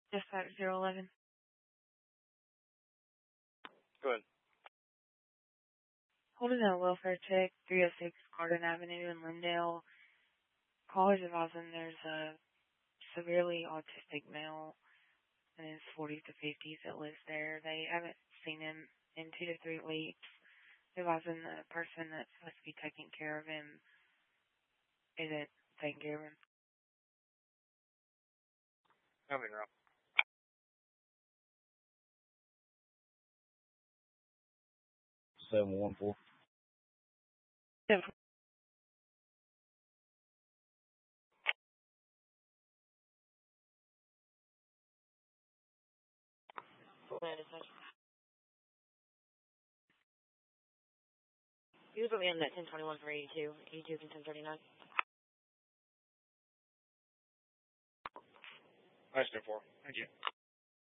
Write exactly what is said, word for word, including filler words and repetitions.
Dispatch zero eleven. Go ahead. Holding a welfare check, three oh six Garden Avenue in Lindale. Callers advising there's a severely autistic male in his forties to fifties that lives there. They haven't seen him in two to three weeks. Advising the person that's supposed to be taking care of him isn't taking care of him. Nothing wrong. seven one four. Seven. You put me on that ten twenty-one for eighty-two. eighty-two and ten thirty-nine. Nice ten four. Thank you.